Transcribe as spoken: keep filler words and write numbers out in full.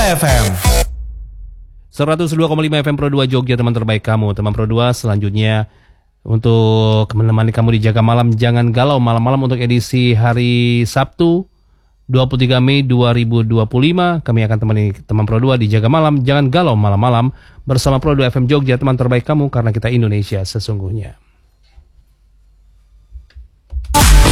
F M seratus dua koma lima F M Pro dua Jogja, teman terbaik kamu. Teman Pro dua, selanjutnya untuk menemani kamu di Jaga Malam Jangan Galau malam-malam untuk edisi hari Sabtu dua puluh tiga Mei dua ribu dua puluh lima. Kami akan temani teman Pro dua di Jaga Malam Jangan Galau malam-malam bersama Pro dua F M Jogja, teman terbaik kamu, karena kita Indonesia sesungguhnya.